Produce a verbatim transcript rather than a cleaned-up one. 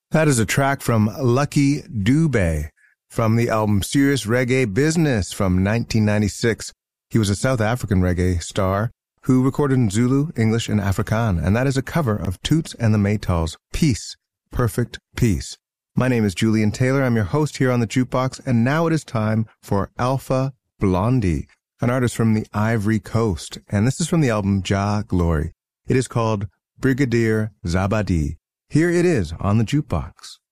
That is a track from Lucky Dube from the album Serious Reggae Business from nineteen ninety-six. He was a South African reggae star who recorded in Zulu, English, and Afrikaans, and that is a cover of Toots and the Maytals, Peace, Perfect Peace. My name is Julian Taylor. I'm your host here on the Jukebox, and now it is time for Alpha Blondy, an artist from the Ivory Coast, and this is from the album Jah Glory. It is called Brigadier Zabadi. Here it is on the Jukebox.